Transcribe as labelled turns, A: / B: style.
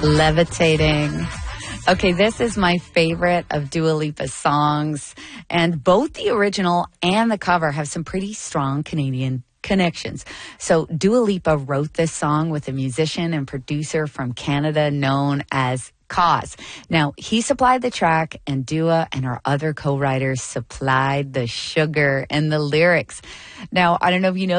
A: Levitating. Okay, this is my favorite of Dua Lipa's songs, and both the original and the cover have some pretty strong Canadian connections. So Dua Lipa wrote this song with a musician and producer from Canada known as Cause. Now, he supplied the track, and Dua and her other co-writers supplied the sugar and the lyrics. Now, I don't know if you know